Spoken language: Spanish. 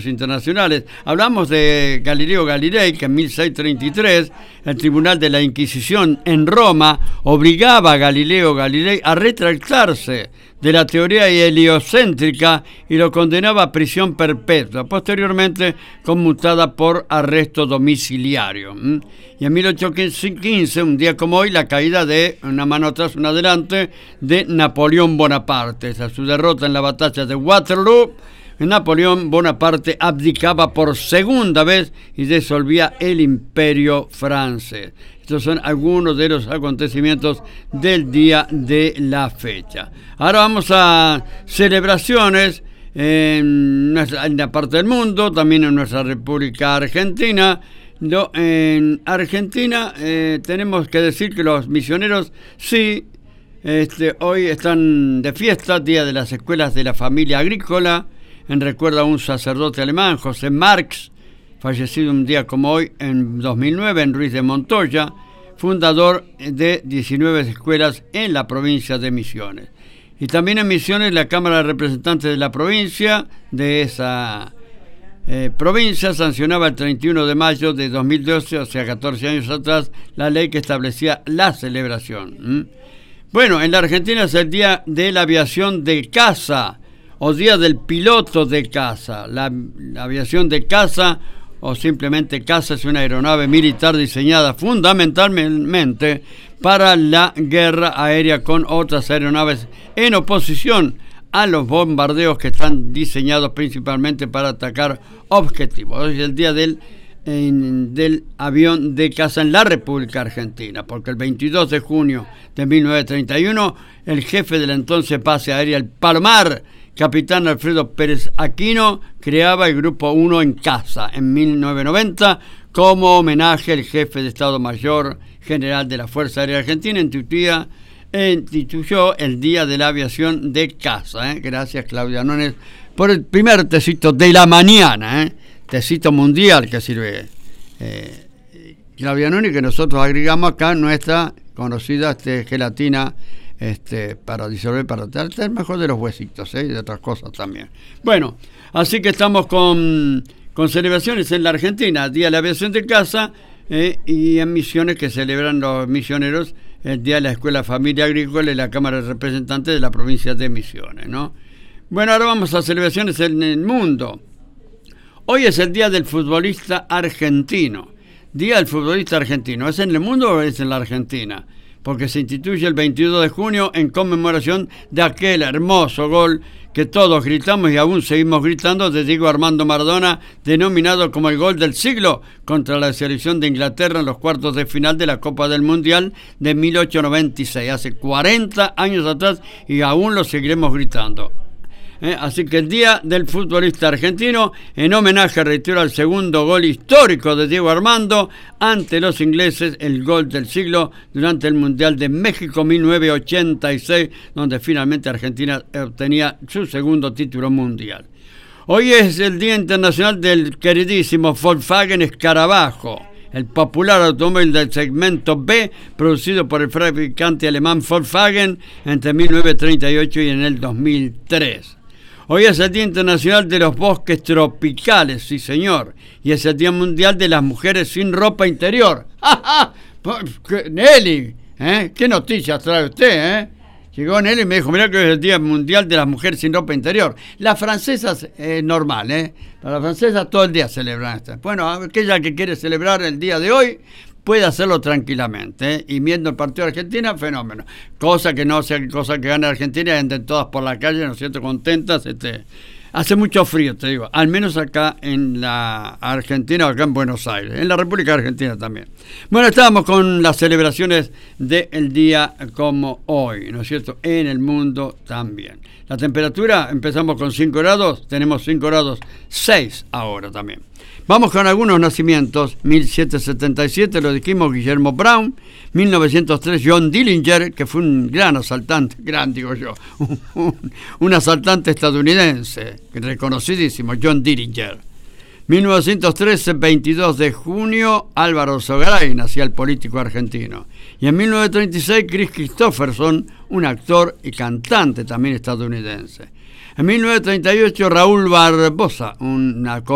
internacionales. Hablamos de Galileo Galilei, que en 1633 el Tribunal de la Inquisición en Roma obligaba a Galileo Galilei a retractarse de la teoría heliocéntrica y lo condenaba a prisión perpetua, posteriormente conmutada por arresto domiciliario. Y en 1815, un día como hoy, la caída de, una mano atrás, una adelante, de Napoleón Bonaparte. Tras su derrota en la batalla de Waterloo, Napoleón Bonaparte abdicaba por segunda vez y disolvía el imperio francés. Estos son algunos de los acontecimientos del día de la fecha. Ahora vamos a celebraciones en la parte del mundo, también en nuestra República Argentina. En Argentina tenemos que decir que los misioneros sí, hoy están de fiesta, Día de las Escuelas de la Familia Agrícola, en recuerdo a un sacerdote alemán, José Marx, fallecido un día como hoy, en 2009, en Ruiz de Montoya, fundador de 19 escuelas en la provincia de Misiones. Y también en Misiones, la Cámara de Representantes de la provincia, de esa provincia, sancionaba el 31 de mayo de 2012, o sea, 14 años atrás, la ley que establecía la celebración. Bueno, en la Argentina es el Día de la Aviación de Caza, o Día del Piloto de Caza. La aviación de caza, o simplemente caza, es una aeronave militar diseñada fundamentalmente para la guerra aérea con otras aeronaves en oposición a los bombardeos que están diseñados principalmente para atacar objetivos. Hoy es el día del avión de caza en la República Argentina, porque el 22 de junio de 1931 el jefe de la entonces base aérea El Palomar, capitán Alfredo Pérez Aquino, creaba el Grupo 1 en caza. En 1990, como homenaje, el jefe de Estado Mayor General de la Fuerza Aérea Argentina instituyó el Día de la Aviación de Caza. Gracias, Claudia Nones, por el primer tecito de la mañana, tecito mundial que sirve Claudia Nones, que nosotros agregamos acá nuestra conocida gelatina para disolver, para tratar mejor de los huesitos, y de otras cosas también. Bueno, así que estamos con celebraciones en la Argentina, Día de la Aviación de Caza, y en Misiones, que celebran los misioneros el Día de la Escuela Familia Agrícola y la Cámara de Representantes de la provincia de Misiones, ¿no? Bueno, ahora vamos a celebraciones en el mundo. Hoy es el Día del Futbolista Argentino. Día del Futbolista Argentino. ¿Es en el mundo o es en la Argentina? Porque se instituye el 22 de junio en conmemoración de aquel hermoso gol que todos gritamos y aún seguimos gritando, de Diego Armando Maradona, denominado como el gol del siglo contra la selección de Inglaterra en los cuartos de final de la Copa del Mundial de 1896, hace 40 años atrás, y aún lo seguiremos gritando. Así que el Día del Futbolista Argentino, en homenaje, reitero, al segundo gol histórico de Diego Armando ante los ingleses, el gol del siglo durante el Mundial de México 1986, donde finalmente Argentina obtenía su segundo título mundial. Hoy es el Día Internacional del queridísimo Volkswagen Escarabajo, el popular automóvil del segmento B, producido por el fabricante alemán Volkswagen entre 1938 y en el 2003. Hoy es el Día Internacional de los Bosques Tropicales, sí señor, y es el Día Mundial de las Mujeres sin Ropa Interior. ¡Ja, ja! Nelly, ¿qué noticias trae usted, Llegó Nelly y me dijo, mirá que es el Día Mundial de las Mujeres sin Ropa Interior. Las francesas, normal, Para las francesas todo el día celebran esto. Bueno, aquella que quiere celebrar el día de hoy, puede hacerlo tranquilamente, y viendo el partido de Argentina, fenómeno. Cosa que no sea cosa que gane Argentina y anden todas por la calle, ¿no es cierto?, contentas. Hace mucho frío, te digo, al menos acá en la Argentina o acá en Buenos Aires, en la República Argentina también. Bueno, estábamos con las celebraciones del día como hoy, ¿no es cierto?, en el mundo también. La temperatura, empezamos con 5 grados, tenemos 5 grados 6 ahora también. Vamos con algunos nacimientos. 1777, lo dijimos, Guillermo Brown. 1903, John Dillinger, que fue un gran asaltante, un asaltante estadounidense, reconocidísimo, John Dillinger. 1913, 22 de junio, Álvaro Sogaray, nacía el político argentino. Y en 1936, Chris Christopherson, un actor y cantante también estadounidense. En 1938, Raúl Barbosa, un